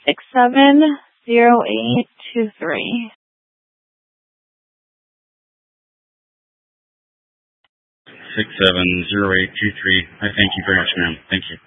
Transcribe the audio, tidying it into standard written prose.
670823. 670823. I thank you very much, ma'am. Thank you.